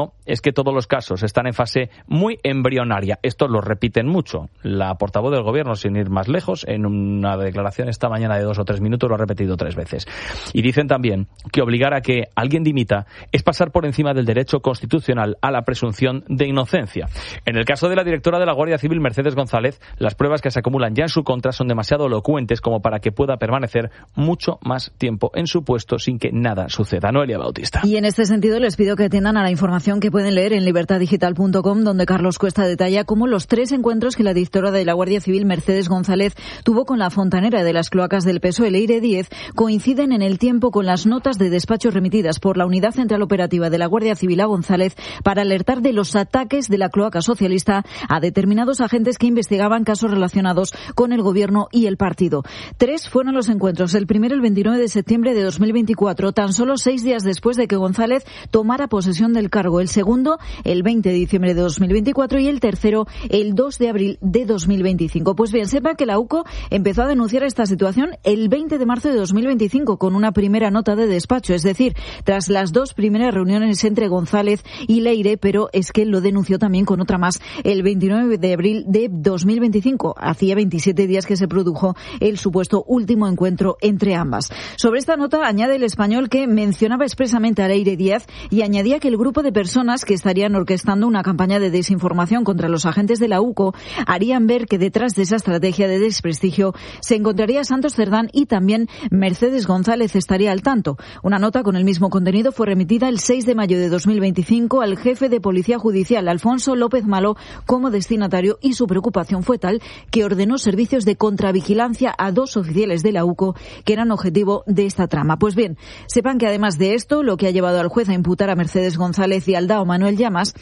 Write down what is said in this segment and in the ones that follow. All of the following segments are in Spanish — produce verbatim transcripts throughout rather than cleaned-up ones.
es que todos los casos están en fase muy embrionaria. Esto lo repiten mucho. La portavoz del Gobierno, sin ir más lejos, en una declaración esta mañana de dos o tres minutos lo ha repetido tres veces. Y dicen también que obligar a que alguien dimita es pasar por encima del derecho constitucional a la presunción de inocencia. En el caso de la directora de la Guardia Civil, Mercedes González, las pruebas que se acumulan ya en su contra son demasiado elocuentes como para que pueda permanecer mucho más tiempo en su puesto sin que nada suceda. Noelia Bautista. Y en este sentido les pido que atiendan a la información que pueden leer en libertad digital punto com, donde Carlos Cuesta detalla cómo los tres encuentros que la directora de la Guardia Civil, Mercedes González, tuvo con la fontanera de las cloacas del P S O E, Leire Díez, coinciden en el tiempo con las notas de despacho remitidas por la Unidad Central Operativa de la Guardia Civil a González para alertar de los ataques de la cloaca socialista a determinados agentes que investigaban casos relacionados con el Gobierno y el partido. Tres fueron los encuentros. El primero el veintinueve de septiembre de dos mil veinticuatro, tan solo seis días después de que González tomara posesión del cargo. El segundo, el veinte de diciembre de dos mil veinticuatro y el tercero, el dos de abril de dos mil veinticinco. Pues bien, sepa que la U C O empezó a denunciar esta situación el veinte de marzo de dos mil veinticinco con una primera nota de despacho, es decir, tras las dos primeras reuniones entre González y Leire, pero es que lo denunció también con otra más el veintinueve de abril de dos mil veinticinco. Hacía veintisiete días que se produjo el supuesto último encuentro entre ambas. Sobre esta nota añade El Español que mencionaba expresamente a Leire Díaz y añadía que el grupo de personas que estarían orquestando una campaña de desinformación contra los agentes de la U C O harían ver que detrás de esa estrategia de desprestigio se encontraría Santos Cerdán y también Mercedes González estaría al tanto. Una nota con el mismo contenido fue remitida el seis de mayo de dos mil veinticinco al jefe de Policía Judicial, Alfonso López Malo, como destinatario, y su preocupación fue tal que ordenó servicios de contravigilancia a dos oficiales de la U C O que eran objetivo de esta trama. Pues bien, sepan que además de esto, lo que ha llevado al juez a imputar a Mercedes González y al D A O Manuel Llamas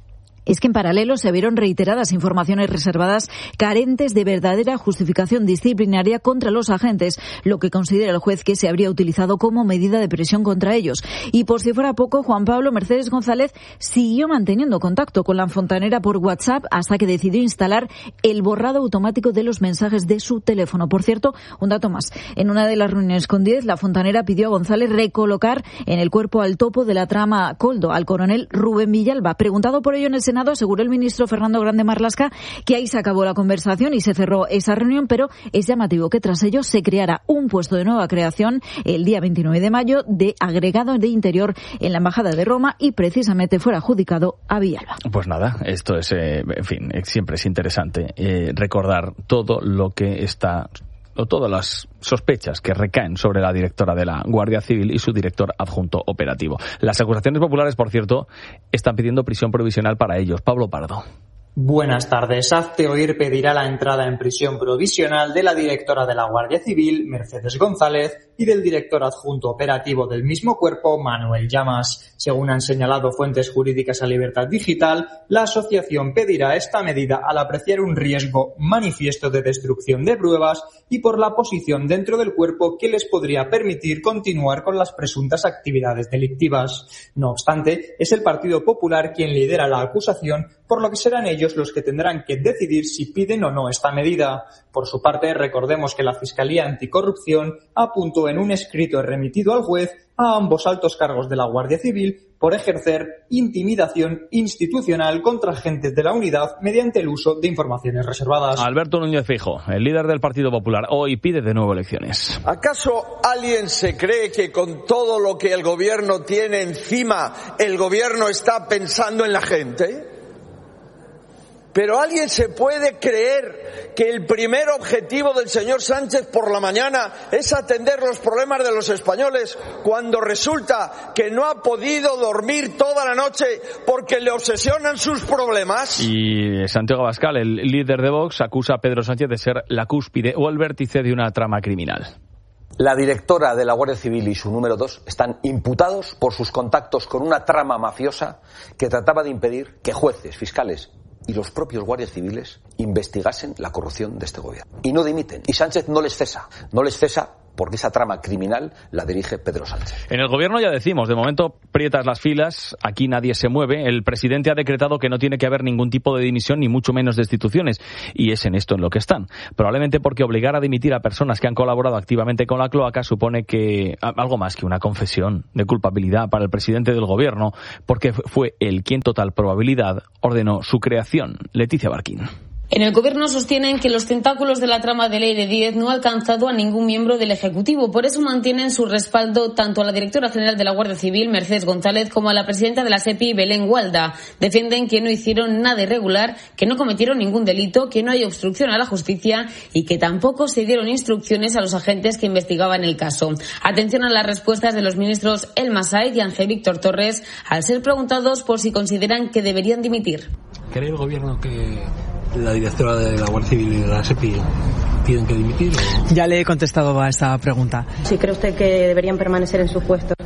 es que en paralelo se vieron reiteradas informaciones reservadas carentes de verdadera justificación disciplinaria contra los agentes, lo que considera el juez que se habría utilizado como medida de presión contra ellos. Y por si fuera poco, Juan Pablo, Mercedes González siguió manteniendo contacto con la fontanera por WhatsApp hasta que decidió instalar el borrado automático de los mensajes de su teléfono. Por cierto, un dato más. En una de las reuniones con Díez, la fontanera pidió a González recolocar en el cuerpo al topo de la trama Coldo, al coronel Rubén Villalba. Preguntado por ello en el Senado, aseguró el ministro Fernando Grande Marlaska que ahí se acabó la conversación y se cerró esa reunión, pero es llamativo que tras ello se creara un puesto de nueva creación el día veintinueve de mayo de agregado de Interior en la Embajada de Roma y precisamente fuera adjudicado a Villalba. Pues nada, esto es, eh, en fin, siempre es interesante eh, recordar todo lo que está o todas las sospechas que recaen sobre la directora de la Guardia Civil y su director adjunto operativo. Las acusaciones populares, por cierto, están pidiendo prisión provisional para ellos. Pablo Pardo. Buenas tardes. Hazte Oír pedirá la entrada en prisión provisional de la directora de la Guardia Civil, Mercedes González, y del director adjunto operativo del mismo cuerpo, Manuel Llamas. Según han señalado fuentes jurídicas a Libertad Digital, la asociación pedirá esta medida al apreciar un riesgo manifiesto de destrucción de pruebas y por la posición dentro del cuerpo que les podría permitir continuar con las presuntas actividades delictivas. No obstante, es el Partido Popular quien lidera la acusación, por lo que serán ellos los que tendrán que decidir si piden o no esta medida. Por su parte, recordemos que la Fiscalía Anticorrupción apuntó en un escrito remitido al juez a ambos altos cargos de la Guardia Civil por ejercer intimidación institucional contra agentes de la unidad mediante el uso de informaciones reservadas. Alberto Núñez Feijóo, el líder del Partido Popular, hoy pide de nuevo elecciones. ¿Acaso alguien se cree que con todo lo que el gobierno tiene encima, el gobierno está pensando en la gente? ¿Pero alguien se puede creer que el primer objetivo del señor Sánchez por la mañana es atender los problemas de los españoles cuando resulta que no ha podido dormir toda la noche porque le obsesionan sus problemas? Y Santiago Abascal, el líder de Vox, acusa a Pedro Sánchez de ser la cúspide o el vértice de una trama criminal. La directora de la Guardia Civil y su número dos están imputados por sus contactos con una trama mafiosa que trataba de impedir que jueces, fiscales y los propios guardias civiles investigasen la corrupción de este gobierno. Y no dimiten. Y Sánchez no les cesa. No les cesa porque esa trama criminal la dirige Pedro Sánchez. En el gobierno ya decimos, de momento prietas las filas, aquí nadie se mueve. El presidente ha decretado que no tiene que haber ningún tipo de dimisión, ni mucho menos destituciones, y es en esto en lo que están. Probablemente porque obligar a dimitir a personas que han colaborado activamente con la cloaca supone que algo más que una confesión de culpabilidad para el presidente del gobierno, porque fue él quien, total probabilidad, ordenó su creación. Leticia Barquín. En el Gobierno sostienen que los tentáculos de la trama del E R diez no ha alcanzado a ningún miembro del Ejecutivo. Por eso mantienen su respaldo tanto a la directora general de la Guardia Civil, Mercedes González, como a la presidenta de la SEPI, Belén Gualda. Defienden que no hicieron nada irregular, que no cometieron ningún delito, que no hay obstrucción a la justicia y que tampoco se dieron instrucciones a los agentes que investigaban el caso. Atención a las respuestas de los ministros Elma Said y Ángel Víctor Torres al ser preguntados por si consideran que deberían dimitir. ¿Cree el Gobierno que la directora de la Guardia Civil y de la SEPI tienen que dimitir? ¿O? Ya le he contestado a esta pregunta. ¿Sí cree usted que deberían permanecer en sus puestos?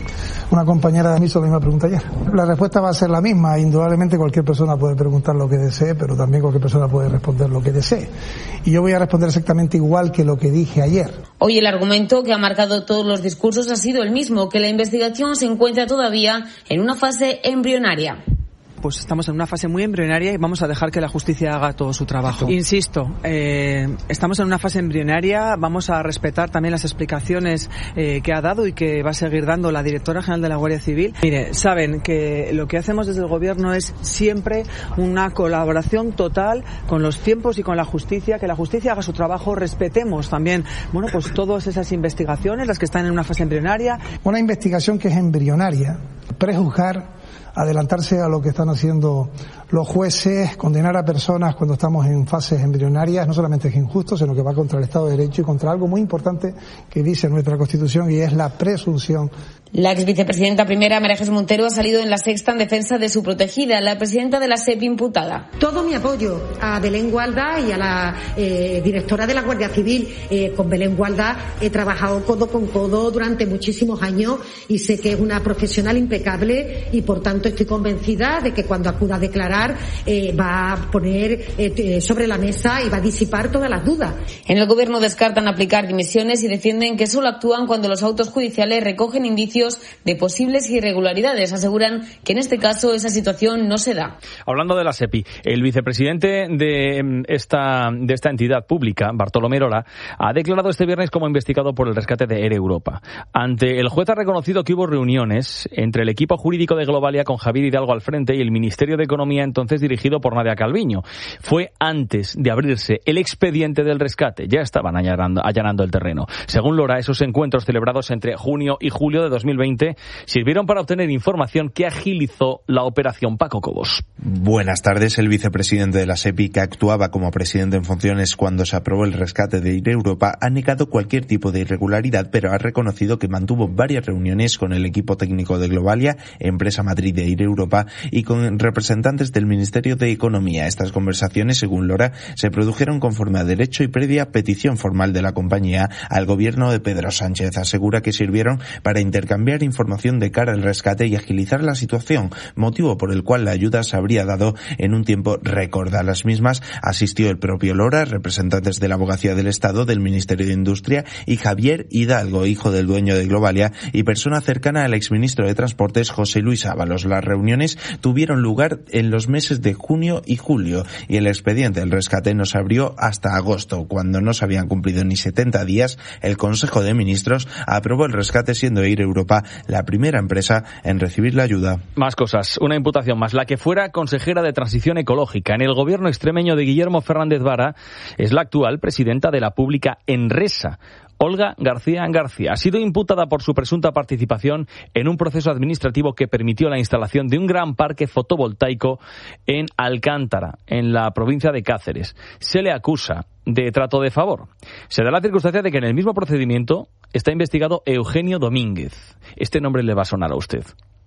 Una compañera me hizo la misma pregunta ayer. La respuesta va a ser la misma. Indudablemente cualquier persona puede preguntar lo que desee, pero también cualquier persona puede responder lo que desee. Y yo voy a responder exactamente igual que lo que dije ayer. Hoy el argumento que ha marcado todos los discursos ha sido el mismo, que la investigación se encuentra todavía en una fase embrionaria. Pues estamos en una fase muy embrionaria y vamos a dejar que la justicia haga todo su trabajo. Insisto, eh, estamos en una fase embrionaria, vamos a respetar también las explicaciones eh, que ha dado y que va a seguir dando la directora general de la Guardia Civil. Mire, saben que lo que hacemos desde el Gobierno es siempre una colaboración total con los tiempos y con la justicia, que la justicia haga su trabajo, respetemos también, bueno, pues todas esas investigaciones, las que están en una fase embrionaria. Una investigación que es embrionaria, prejuzgar, adelantarse a lo que están haciendo los jueces, condenar a personas cuando estamos en fases embrionarias, no solamente es injusto, sino que va contra el Estado de Derecho y contra algo muy importante que dice nuestra Constitución, y es la presunción. La ex vicepresidenta primera, María Jesús Montero, ha salido en La Sexta en defensa de su protegida, la presidenta de la SEPI imputada. Todo mi apoyo a Belén Gualda y a la eh, directora de la Guardia Civil. Eh, con Belén Gualda he trabajado codo con codo durante muchísimos años y sé que es una profesional impecable y por tanto estoy convencida de que cuando acuda a declarar eh, va a poner eh, sobre la mesa y va a disipar todas las dudas. En el Gobierno descartan aplicar dimisiones y defienden que solo actúan cuando los autos judiciales recogen indicios de posibles irregularidades. Aseguran que en este caso esa situación no se da. Hablando de la SEPI, el vicepresidente de esta, de esta entidad pública, Bartolomé Lora, ha declarado este viernes como investigado por el rescate de Air Europa. Ante el juez ha reconocido que hubo reuniones entre el equipo jurídico de Globalia con Javier Hidalgo al frente y el Ministerio de Economía, entonces dirigido por Nadia Calviño. Fue antes de abrirse el expediente del rescate. Ya estaban allanando, allanando el terreno. Según Lora, esos encuentros celebrados entre junio y julio de dos mil veinte sirvieron para obtener información que agilizó la operación Paco Cobos. Buenas tardes. El vicepresidente de la SEPI, que actuaba como presidente en funciones cuando se aprobó el rescate de Air Europa, ha negado cualquier tipo de irregularidad, pero ha reconocido que mantuvo varias reuniones con el equipo técnico de Globalia, empresa matriz de Air Europa, y con representantes del Ministerio de Economía. Estas conversaciones, según Lora, se produjeron conforme a derecho y previa petición formal de la compañía al gobierno de Pedro Sánchez. Asegura que sirvieron para intercambiar información de cara al rescate y agilizar la situación, motivo por el cual la ayuda se habría dado en un tiempo récord. A las mismas asistió el propio Lora, representantes de la Abogacía del Estado, del Ministerio de Industria y Javier Hidalgo, hijo del dueño de Globalia y persona cercana al exministro de Transportes José Luis Ábalos. Las reuniones tuvieron lugar en los meses de junio y julio y el expediente del rescate no se abrió hasta agosto. Cuando no se habían cumplido ni setenta días, el Consejo de Ministros aprobó el rescate, siendo Air Europa la primera empresa en recibir la ayuda. Más cosas, una imputación más. La que fuera consejera de Transición Ecológica en el gobierno extremeño de Guillermo Fernández Vara es la actual presidenta de la pública Enresa. Olga García García ha sido imputada por su presunta participación en un proceso administrativo que permitió la instalación de un gran parque fotovoltaico en Alcántara, en la provincia de Cáceres. Se le acusa de trato de favor. Se da la circunstancia de que en el mismo procedimiento está investigado Eugenio Domínguez. Este nombre le va a sonar a usted.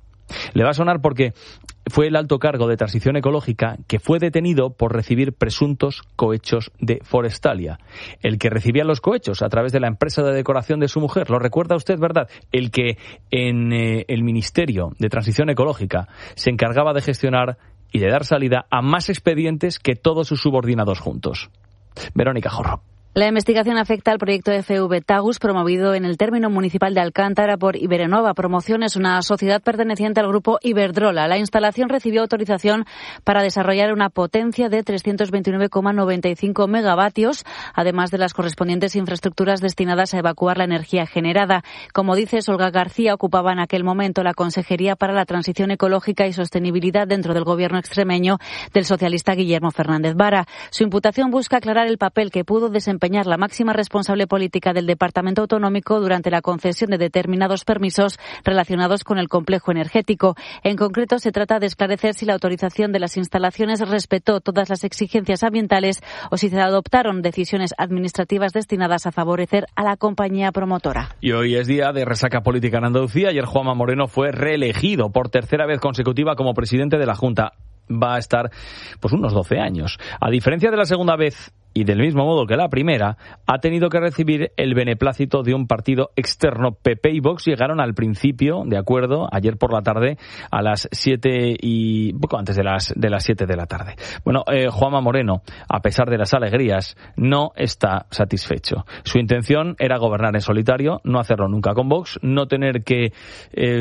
Le va a sonar porque fue el alto cargo de Transición Ecológica que fue detenido por recibir presuntos cohechos de Forestalia. El que recibía los cohechos a través de la empresa de decoración de su mujer. ¿Lo recuerda usted, verdad? El que en eh, el Ministerio de Transición Ecológica se encargaba de gestionar y de dar salida a más expedientes que todos sus subordinados juntos. Verónica Jorro. La investigación afecta al proyecto F V Tagus, promovido en el término municipal de Alcántara por Iberenova Promoción. Es una sociedad perteneciente al grupo Iberdrola. La instalación recibió autorización para desarrollar una potencia de trescientos veintinueve coma noventa y cinco megavatios, además de las correspondientes infraestructuras destinadas a evacuar la energía generada. Como dice Olga García, ocupaba en aquel momento la Consejería para la Transición Ecológica y Sostenibilidad dentro del gobierno extremeño del socialista Guillermo Fernández Vara. Su imputación busca aclarar el papel que pudo desempeñar la máxima responsable política del Departamento Autonómico durante la concesión de determinados permisos relacionados con el complejo energético. En concreto, se trata de esclarecer si la autorización de las instalaciones respetó todas las exigencias ambientales o si se adoptaron decisiones administrativas destinadas a favorecer a la compañía promotora. Y hoy es día de resaca política en Andalucía. Ayer Juanma Moreno fue reelegido por tercera vez consecutiva como presidente de la Junta. Va a estar pues unos doce años. A diferencia de la segunda vez y del mismo modo que la primera, ha tenido que recibir el beneplácito de un partido externo. P P y Vox llegaron al principio de acuerdo ayer por la tarde a las siete y poco antes de las de las siete de la tarde. Bueno, eh, Juanma Moreno, a pesar de las alegrías, no está satisfecho. Su intención era gobernar en solitario, no hacerlo nunca con Vox, no tener que eh,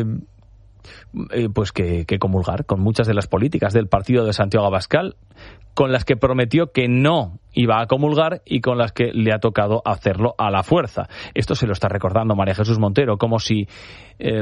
Eh, pues que, que comulgar con muchas de las políticas del partido de Santiago Abascal, con las que prometió que no iba a comulgar y con las que le ha tocado hacerlo a la fuerza. Esto se lo está recordando María Jesús Montero, como si eh,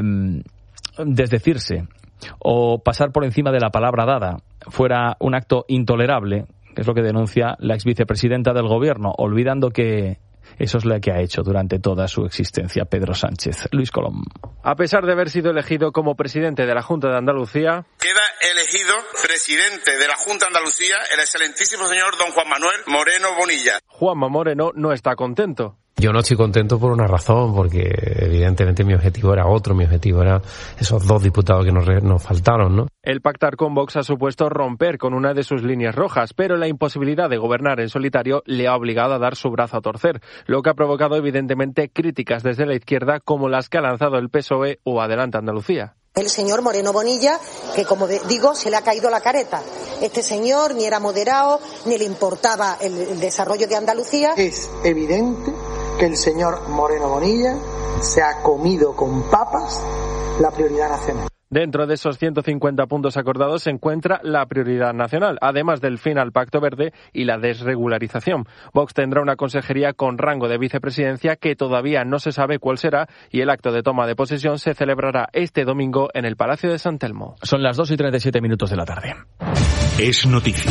desdecirse o pasar por encima de la palabra dada fuera un acto intolerable, que es lo que denuncia la ex vicepresidenta del gobierno, olvidando que eso es lo que ha hecho durante toda su existencia Pedro Sánchez. Luis Colom. A pesar de haber sido elegido como presidente de la Junta de Andalucía, queda elegido presidente de la Junta de Andalucía el excelentísimo señor don Juan Manuel Moreno Bonilla. Juanma Moreno no está contento. Yo no estoy contento por una razón, porque evidentemente mi objetivo era otro, mi objetivo era esos dos diputados que nos, nos faltaron, ¿no? El pactar con Vox ha supuesto romper con una de sus líneas rojas, pero la imposibilidad de gobernar en solitario le ha obligado a dar su brazo a torcer, lo que ha provocado evidentemente críticas desde la izquierda como las que ha lanzado el P S O E o Adelante Andalucía. El señor Moreno Bonilla, que como digo, se le ha caído la careta. Este señor ni era moderado, ni le importaba el, el desarrollo de Andalucía. Es evidente que el señor Moreno Bonilla se ha comido con papas la prioridad nacional. Dentro de esos ciento cincuenta puntos acordados se encuentra la prioridad nacional, además del fin al Pacto Verde y la desregularización. Vox tendrá una consejería con rango de vicepresidencia que todavía no se sabe cuál será y el acto de toma de posesión se celebrará este domingo en el Palacio de San Telmo. Son las dos y treinta y siete minutos de la tarde. Es noticia.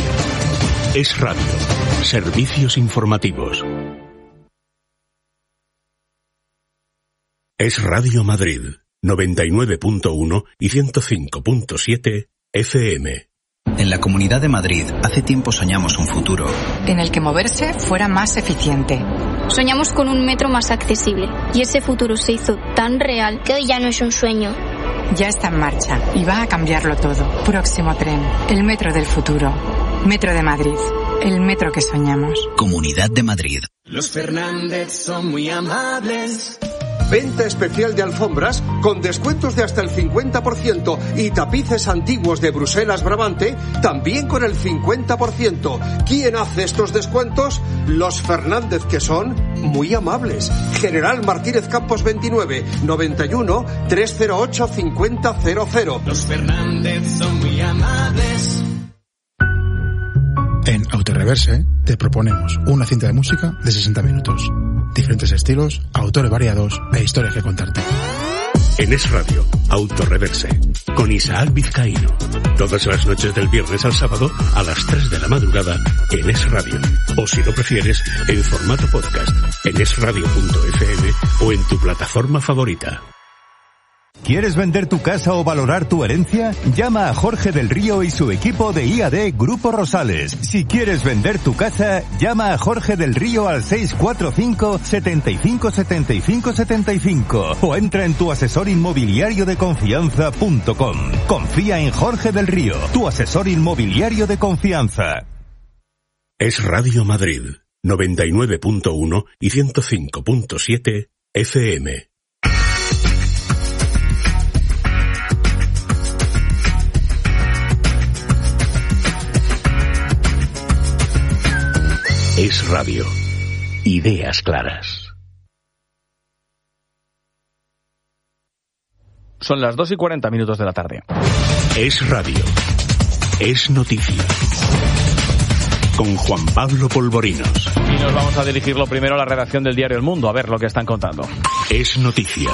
Es radio. Servicios informativos. Es Radio Madrid. noventa y nueve punto uno y ciento cinco punto siete F M. En la Comunidad de Madrid hace tiempo soñamos un futuro en el que moverse fuera más eficiente. Soñamos con un metro más accesible y ese futuro se hizo tan real que hoy ya no es un sueño. Ya está en marcha y va a cambiarlo todo. Próximo tren, el metro del futuro. Metro de Madrid, el metro que soñamos. Comunidad de Madrid. Los Fernández son muy amables. Venta especial de alfombras con descuentos de hasta el cincuenta por ciento y tapices antiguos de Bruselas Brabante también con el cincuenta por ciento. ¿Quién hace estos descuentos? Los Fernández, que son muy amables. General Martínez Campos veintinueve, noventa y uno, trescientos ocho, cincuenta cero cero. Los Fernández son muy amables. En Autoreverse te proponemos una cinta de música de sesenta minutos. Diferentes estilos, autores variados e historias que contarte. En Es Radio, Autoreverse, con Isaac Vizcaíno. Todas las noches del viernes al sábado a las tres de la madrugada en Es Radio. O si lo prefieres, en formato podcast, en esradio punto efe eme o en tu plataforma favorita. ¿Quieres vender tu casa o valorar tu herencia? Llama a Jorge del Río y su equipo de I A D Grupo Rosales. Si quieres vender tu casa, llama a Jorge del Río al seis cuatro cinco, setenta y cinco, setenta y cinco, setenta y cinco o entra en tu asesor inmobiliario de confianza punto com. Confía en Jorge del Río, tu asesor inmobiliario de confianza. Es Radio Madrid, noventa y nueve punto uno y ciento cinco punto siete F M. Es Radio. ideas claras. Son las dos y cuarenta minutos de la tarde. Es radio. Es noticia. Con Juan Pablo Polvorinos. Y nos vamos a dirigir lo primero a la redacción del diario El Mundo, a ver lo que están contando. Es noticia.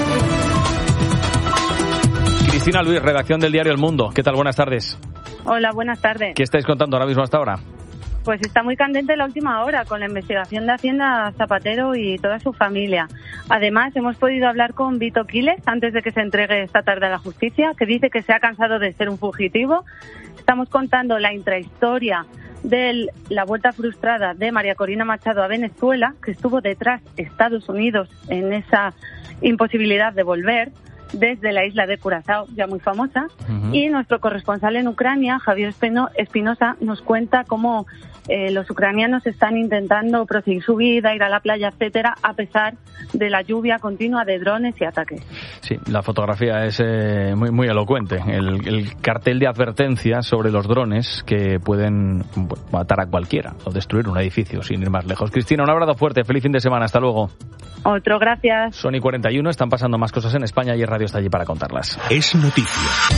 Cristina Luis, redacción del diario El Mundo. ¿Qué tal? Buenas tardes. Hola, buenas tardes. ¿Qué estáis contando ahora mismo hasta ahora? Pues está muy candente la última hora con la investigación de Hacienda Zapatero y toda su familia. Además, hemos podido hablar con Vito Quiles antes de que se entregue esta tarde a la justicia, que dice que se ha cansado de ser un fugitivo. Estamos contando la intrahistoria de la vuelta frustrada de María Corina Machado a Venezuela, que estuvo detrás de Estados Unidos en esa imposibilidad de volver desde la isla de Curazao, ya muy famosa. Uh-huh. Y nuestro corresponsal en Ucrania, Javier Espinosa, nos cuenta cómo eh, los ucranianos están intentando proseguir su vida, ir a la playa, etcétera, a pesar de la lluvia continua de drones y ataques. Sí, la fotografía es eh, muy muy elocuente. El, el cartel de advertencia sobre los drones que pueden bueno, matar a cualquiera o destruir un edificio sin ir más lejos. Cristina, un abrazo fuerte, feliz fin de semana, hasta luego. Otro, gracias. Son y cuarenta y uno, están pasando más cosas en España y el radio está allí para contarlas. Es noticia.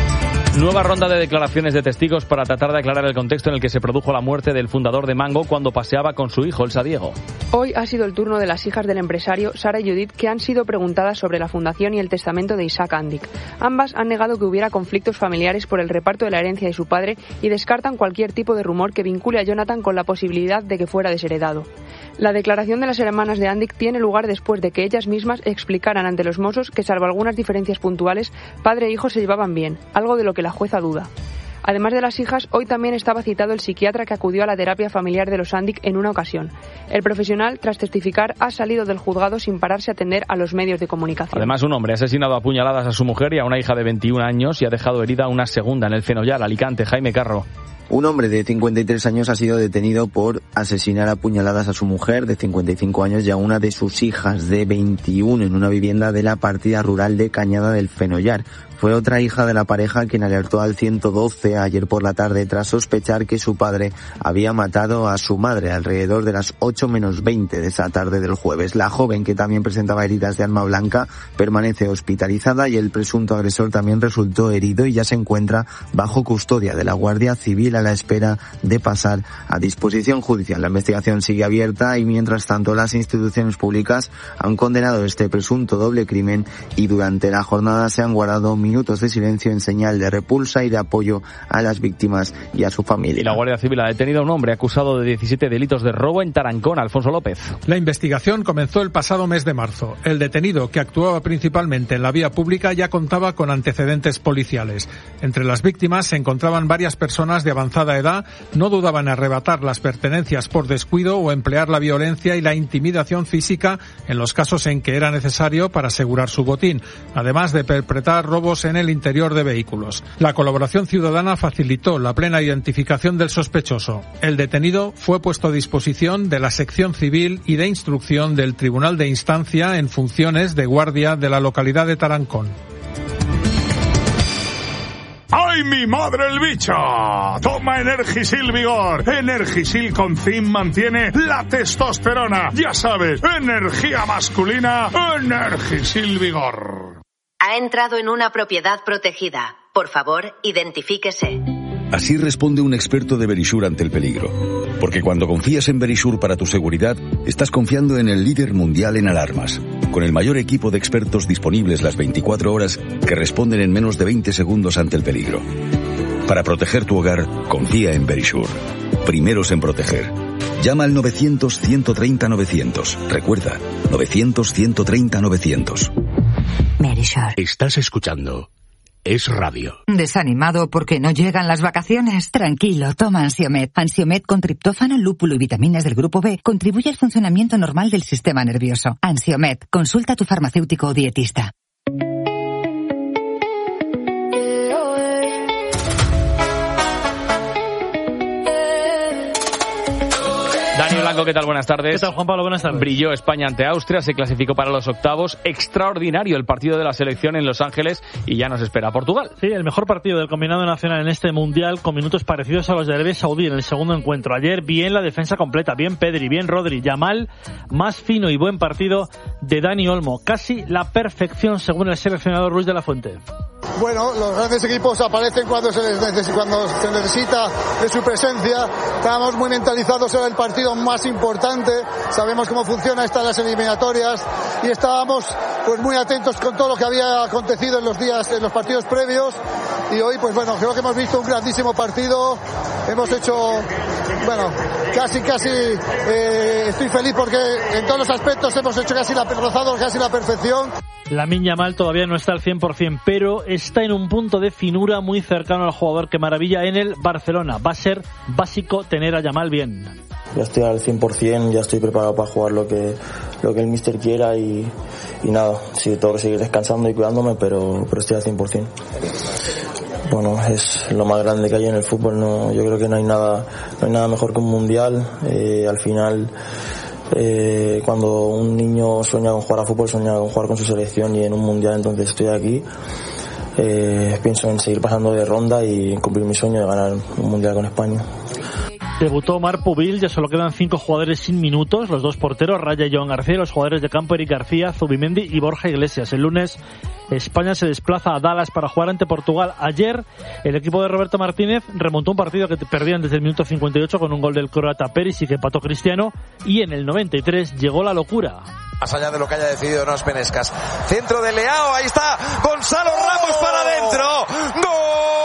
Nueva ronda de declaraciones de testigos para tratar de aclarar el contexto en el que se produjo la muerte del fundador de Mango cuando paseaba con su hijo, Elsa Diego. Hoy ha sido el turno de las hijas del empresario, Sara y Judith, que han sido preguntadas sobre la fundación y el testamento de Isaac Andic. Ambas han negado que hubiera conflictos familiares por el reparto de la herencia de su padre y descartan cualquier tipo de rumor que vincule a Jonathan con la posibilidad de que fuera desheredado. La declaración de las hermanas de Andic tiene lugar después de que ellas mismas explicaran ante los Mossos que, salvo algunas diferencias puntuales, padre e hijo se llevaban bien, algo de lo que la jueza duda. Además de las hijas, hoy también estaba citado el psiquiatra que acudió a la terapia familiar de los Andic en una ocasión. El profesional, tras testificar, ha salido del juzgado sin pararse a atender a los medios de comunicación. Además, un hombre ha asesinado a puñaladas a su mujer y a una hija de veintiún años y ha dejado herida una segunda en el Fenollar, Alicante. Jaime Carro. Un hombre de cincuenta y tres años ha sido detenido por asesinar a puñaladas a su mujer de cincuenta y cinco años y a una de sus hijas de veintiuno en una vivienda de la partida rural de Cañada del Fenollar. Fue otra hija de la pareja quien alertó al ciento doce ayer por la tarde tras sospechar que su padre había matado a su madre alrededor de las ocho menos veinte de esa tarde del jueves. La joven, que también presentaba heridas de arma blanca, permanece hospitalizada y el presunto agresor también resultó herido y ya se encuentra bajo custodia de la Guardia Civil a la espera de pasar a disposición judicial. La investigación sigue abierta y mientras tanto las instituciones públicas han condenado este presunto doble crimen y durante la jornada se han guardado minutos de silencio en señal de repulsa y de apoyo a las víctimas y a su familia. Y la Guardia Civil ha detenido a un hombre acusado de diecisiete delitos de robo en Tarancón. Alfonso López. La investigación comenzó el pasado mes de marzo. El detenido, que actuaba principalmente en la vía pública, ya contaba con antecedentes policiales. Entre las víctimas se encontraban varias personas de avanzada edad, no dudaban en arrebatar las pertenencias por descuido o emplear la violencia y la intimidación física en los casos en que era necesario para asegurar su botín, además de perpetrar robos en el interior de vehículos. La colaboración ciudadana facilitó la plena identificación del sospechoso. El detenido fue puesto a disposición de la sección civil y de instrucción del Tribunal de Instancia en funciones de guardia de la localidad de Tarancón. ¡Ay, mi madre el bicho! Toma Energisil Vigor. Energisil con zinc mantiene la testosterona. Ya sabes, energía masculina, Energisil Vigor. Ha entrado en una propiedad protegida. Por favor, identifíquese. Así responde un experto de Verisure ante el peligro. Porque cuando confías en Verisure para tu seguridad, estás confiando en el líder mundial en alarmas. Con el mayor equipo de expertos disponibles las veinticuatro horas que responden en menos de veinte segundos ante el peligro. Para proteger tu hogar, confía en Verisure. Primeros en proteger. Llama al novecientos, ciento treinta, novecientos. Recuerda, novecientos, ciento treinta, novecientos. Verisure. Estás escuchando Es Radio. ¿Desanimado porque no llegan las vacaciones? Tranquilo, toma Ansiomed. Ansiomed con triptófano, lúpulo y vitaminas del grupo B contribuye al funcionamiento normal del sistema nervioso. Ansiomed, consulta a tu farmacéutico o dietista. Dani Blanco, ¿qué tal? Buenas tardes. ¿Qué tal, Juan Pablo? Buenas tardes. Brilló España ante Austria, se clasificó para los octavos. Extraordinario el partido de la selección en Los Ángeles y ya nos espera Portugal. Sí, el mejor partido del combinado nacional en este Mundial, con minutos parecidos a los de Arabia Saudí en el segundo encuentro. Ayer bien la defensa completa, bien Pedri, bien Rodri, Yamal, más fino y buen partido de Dani Olmo. Casi la perfección según el seleccionador Ruiz de la Fuente. Bueno, los grandes equipos aparecen cuando se les necesita, cuando se necesita de su presencia. Estábamos muy mentalizados, era el partido más importante. Sabemos cómo funciona estas las eliminatorias y estábamos pues muy atentos con todo lo que había acontecido en los días, en los partidos previos. Y hoy, pues bueno, creo que hemos visto un grandísimo partido. Hemos hecho, bueno, casi, casi, eh, estoy feliz porque en todos los aspectos hemos hecho casi la, rozado casi la perfección. Lamine Yamal todavía no está al cien por ciento, pero está en un punto de finura muy cercano al jugador que maravilla en el Barcelona. Va a ser básico tener a Yamal bien. Ya estoy al cien por ciento, ya estoy preparado para jugar lo que lo que el míster quiera y, y nada, sí, tengo que seguir descansando y cuidándome, pero, pero estoy al cien por ciento. Bueno, es lo más grande que hay en el fútbol, no, yo creo que no hay nada, no hay nada mejor que un mundial. Eh, al final, Eh, cuando un niño sueña con jugar a fútbol, sueña con jugar con su selección y en un mundial, entonces estoy aquí. Eh, pienso en seguir pasando de ronda y cumplir mi sueño de ganar un mundial con España. Debutó Marc Pubil, ya solo quedan cinco jugadores sin minutos, los dos porteros, Raya y Joan García, y los jugadores de campo Eric García, Zubimendi y Borja Iglesias. El lunes España se desplaza a Dallas para jugar ante Portugal. Ayer el equipo de Roberto Martínez remontó un partido que perdían desde el minuto cincuenta y ocho con un gol del croata Perisic que empató Cristiano, y en el noventa y tres llegó la locura. Más allá de lo que haya decidido Nos Penescas. Centro de Leao, ahí está Gonzalo Ramos para adentro. ¡Gol!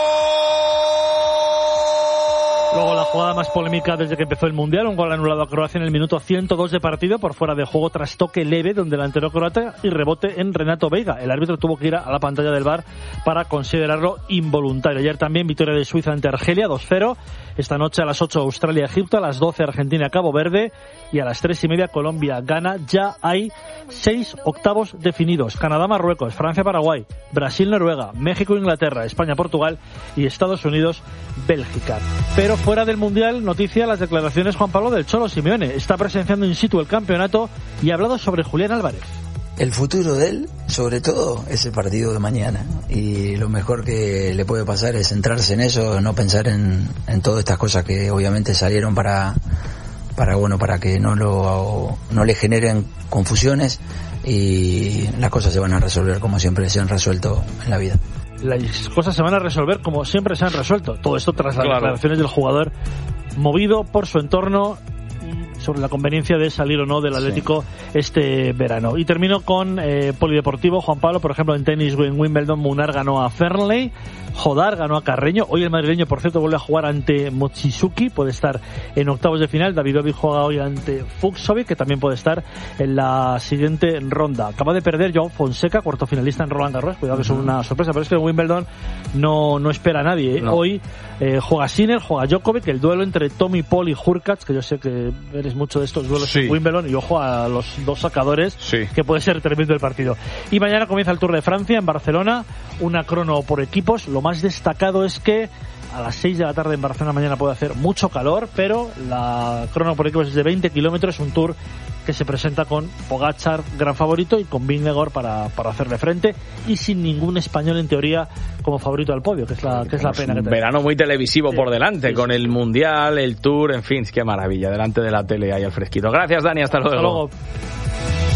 Luego la jugada más polémica desde que empezó el Mundial, un gol anulado a Croacia en el minuto ciento dos de partido por fuera de juego tras toque leve donde el delantero croata y rebote en Renato Veiga. El árbitro tuvo que ir a la pantalla del V A R para considerarlo involuntario. Ayer también victoria de Suiza ante Argelia, dos cero. Esta noche a las ocho Australia-Egipto, a las doce Argentina-Cabo Verde y a las tres y media Colombia-Ghana. Ya hay seis octavos definidos: Canadá-Marruecos, Francia-Paraguay, Brasil-Noruega, México-Inglaterra, España-Portugal y Estados Unidos-Bélgica. Pero fuera del Mundial, noticia las declaraciones, Juan Pablo, del Cholo Simeone. Está presenciando in situ el campeonato y ha hablado sobre Julián Álvarez. El futuro de él, sobre todo, es el partido de mañana. Y lo mejor que le puede pasar es centrarse en eso, no pensar en, en todas estas cosas que obviamente salieron para, para bueno, para que no lo, no le generen confusiones, y las cosas se van a resolver como siempre se han resuelto en la vida. Las cosas se van a resolver como siempre se han resuelto. Todo esto tras las claro. declaraciones del jugador, movido por su entorno sobre la conveniencia de salir o no del Atlético sí. este verano. Y termino con eh, polideportivo, Juan Pablo. Por ejemplo, en tenis, en Wimbledon, Munar ganó a Fernley, Jodar ganó a Carreño. Hoy el madrileño, por cierto, vuelve a jugar ante Mochizuki, puede estar en octavos de final. Davidovich juega hoy ante Fucsovic, que también puede estar en la siguiente ronda. Acaba de perder Joao Fonseca, cuarto finalista en Roland Garros. Cuidado que uh-huh. es una sorpresa, pero es que en Wimbledon no, no espera a nadie. ¿eh? No. Hoy eh, juega Sinner, juega Djokovic, el duelo entre Tommy Paul y Hurkacz, que yo sé que eres mucho de estos duelos sí. en Wimbledon, y ojo a los dos sacadores, sí. que puede ser tremendo el partido. Y mañana comienza el Tour de Francia en Barcelona, una crono por equipos. Lo más destacado es que a las seis de la tarde en Barcelona mañana puede hacer mucho calor, pero la crono por equipos es de veinte kilómetros, un Tour que se presenta con Pogačar, gran favorito, y con Vingegaard para, para hacerle frente, y sin ningún español en teoría como favorito al podio, que es la, que es la pena que tenemos. Verano muy televisivo sí, por delante, sí, con sí. el Mundial, el Tour, en fin, qué maravilla, delante de la tele ahí al fresquito. Gracias, Dani, hasta luego. Hasta luego.